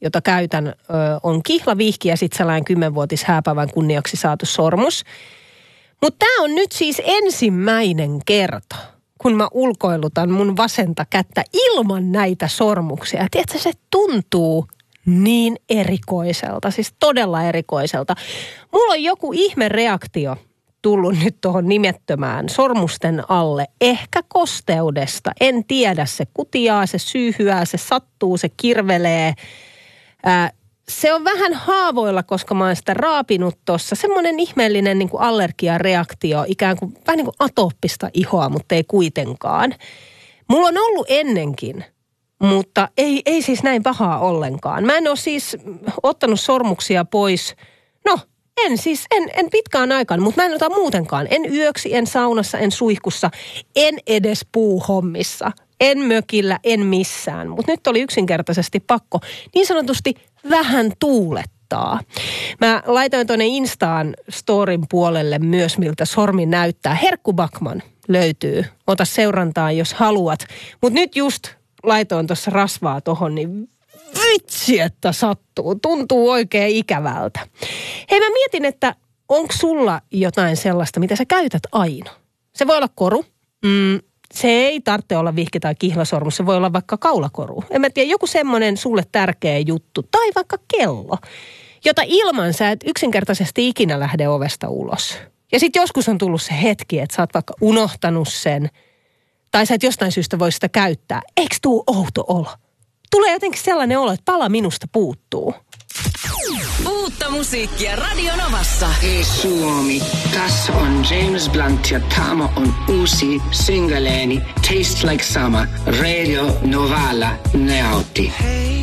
jota käytän, on kihlavihki ja sitten sellainen 10-vuotis hääpäivän kunniaksi saatu sormus. Mutta tämä on nyt siis ensimmäinen kerta, kun mä ulkoilutan mun vasenta kättä ilman näitä sormuksia. Ja tiedätkö, se tuntuu niin erikoiselta, siis todella erikoiselta. Mulla on joku ihme reaktio tullut nyt tuohon nimettömään sormusten alle. Ehkä kosteudesta, en tiedä. Se kutiaa, se syyhyää, se sattuu, se kirvelee. Se on vähän haavoilla, koska mä oon sitä raapinut tuossa. Semmoinen ihmeellinen niin kuin allergiareaktio, ikään kuin vähän niin kuin atooppista ihoa, mutta ei kuitenkaan. Mulla on ollut ennenkin, mutta ei siis näin pahaa ollenkaan. Mä en ole siis ottanut sormuksia pois, en pitkään aikaan, mutta mä en ota muutenkaan. En yöksi, en saunassa, en suihkussa, en edes puuhommissa. En mökillä, en missään, mutta nyt oli yksinkertaisesti pakko niin sanotusti vähän tuulettaa. Mä laitoin tuonne Instaan storin puolelle myös, miltä sormi näyttää. Herkku Backman löytyy. Ota seurantaan, jos haluat. Mutta nyt just laitoin tuossa rasvaa tohon, niin vitsi, että sattuu. Tuntuu oikein ikävältä. Hei, mä mietin, että onko sulla jotain sellaista, mitä sä käytät aina? Se voi olla koru. Se ei tarvitse olla vihki tai kihlasormus, se voi olla vaikka kaulakoru. En mä tiedä, joku semmoinen sulle tärkeä juttu. Tai vaikka kello, jota ilman sä et yksinkertaisesti ikinä lähde ovesta ulos. Ja sit joskus on tullut se hetki, että sä oot vaikka unohtanut sen. Tai sä et jostain syystä voi sitä käyttää. Eikö tuu outo olo? Tulee jotenkin sellainen olo, että pala minusta puuttuu. Uutta musiikkia Radio Novassa. Hei Suomi, tässä on James Blunt ja tämä on uusi singleeni Taste Like Summer. Radio Novalla nautti.